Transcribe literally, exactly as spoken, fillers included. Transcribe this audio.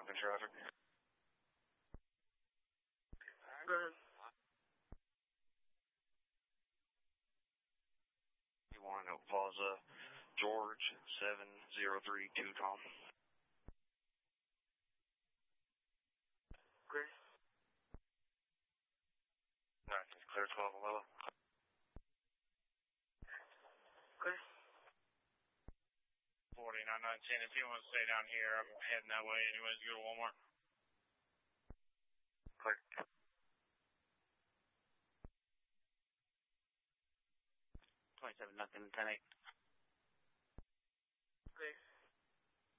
Falcon traffic. Go ahead. You want to know Plaza George seven zero three two Tom. Great. Alright, clear twelve eleven. Great. forty-nine nineteen, if you want to stay down here, I'm heading that way anyways, go to Walmart. Clear. twenty-seven nothing, ten eight.